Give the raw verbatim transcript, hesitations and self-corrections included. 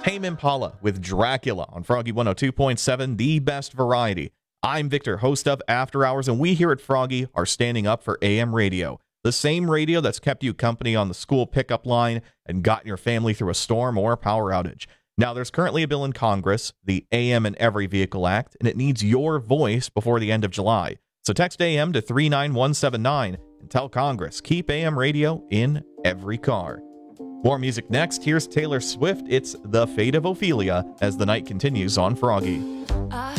Tame Impala with Dracula on Froggy one oh two point seven, the best variety. I'm Victor, host of After Hours, and we here at Froggy are standing up for A M radio. The same radio that's kept you company on the school pickup line and gotten your family through a storm or a power outage. Now, there's currently a bill in Congress, the A M in Every Vehicle Act, and it needs your voice before the end of July. So text A M to three nine one seven nine and tell Congress, keep A M radio in every car. More music next. Here's Taylor Swift. It's The Fate of Ophelia as the night continues on Froggy. I